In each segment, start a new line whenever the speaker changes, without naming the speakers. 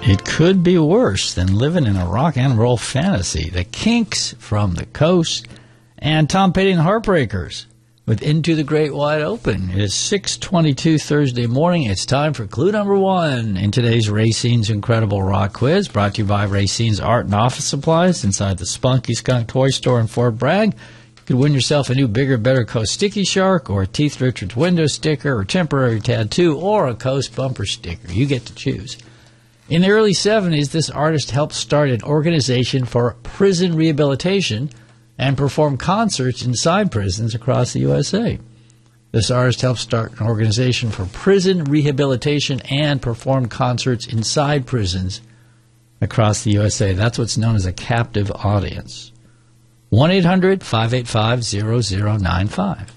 It could be worse than living in a rock and roll fantasy. The Kinks from the Coast and Tom Petty and the Heartbreakers with Into the Great Wide Open. It is 6:22 Thursday morning. It's time for clue number one in today's Racine's Incredible Rock Quiz, brought to you by Racine's Art and Office Supplies inside the Spunky Skunk Toy Store in Fort Bragg. You could win yourself a new Bigger, Better Coast Sticky Shark, or a Teeth Richards window sticker, or temporary tattoo, or a Coast bumper sticker. You get to choose. In the early 70s, this artist helped start an organization for prison rehabilitation and perform concerts inside prisons across the USA. This artist helped start an organization for prison rehabilitation and perform concerts inside prisons across the USA. That's what's known as a captive audience. 1-800-585-0095.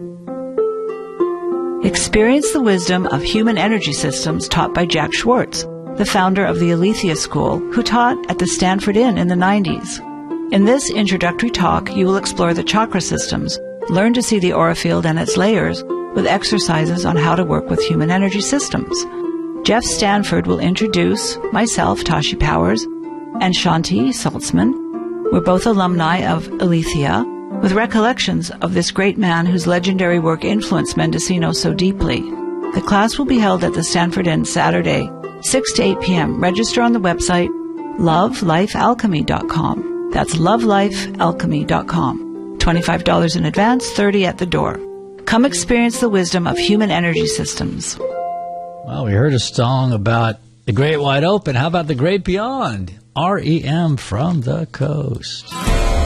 Experience the wisdom of human energy systems taught by Jack Schwartz, the founder of the Aletheia School, who taught at the Stanford Inn in the 90s. In this introductory talk, you will explore the chakra systems, learn to see the aura field and its layers, with exercises on how to work with human energy systems. Jeff Stanford will introduce myself, Tashi Powers, and Shanti Saltzman. We're both alumni of Aletheia, with recollections of this great man whose legendary work influenced Mendocino so deeply. The class will be held at the Stanford Inn Saturday, 6 to 8 p.m. Register on the website lovelifealchemy.com. That's lovelifealchemy.com. $25 in advance, $30 at the door. Come experience the wisdom of human energy systems.
Well, we heard a song about the Great Wide Open. How about the Great Beyond? REM from the Coast.